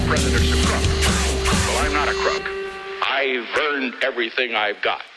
president's a crook. Well, I'm not a crook. I've earned everything I've got.